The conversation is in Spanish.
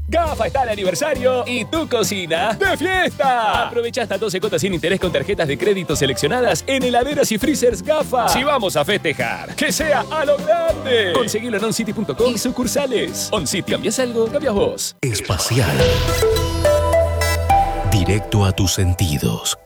Gafa está de aniversario y tu cocina de fiesta. Aprovecha hasta 12 cuotas sin interés con tarjetas de crédito seleccionadas en heladeras y freezers Gafa. Si vamos a festejar, que sea a lo grande. Conseguilo en oncity.com y sucursales. OnCity, ¿cambias algo? Cambias vos. Espacial. Directo a tus sentidos.